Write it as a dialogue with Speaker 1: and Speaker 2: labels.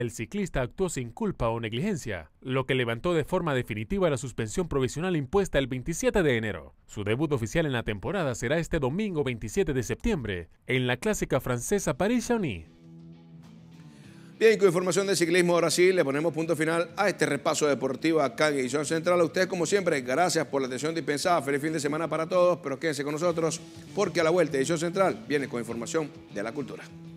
Speaker 1: El ciclista actuó sin culpa o negligencia, lo que levantó de forma definitiva la suspensión provisional impuesta el 27 de enero. Su debut oficial en la temporada será este domingo 27 de septiembre, en la clásica francesa París-Chamonix.
Speaker 2: Bien, con información de ciclismo ahora sí, le ponemos punto final a este repaso deportivo acá en Edición Central. A ustedes, como siempre, gracias por la atención dispensada. Feliz fin de semana para todos, pero quédense con nosotros porque a la vuelta Edición Central viene con información de la cultura.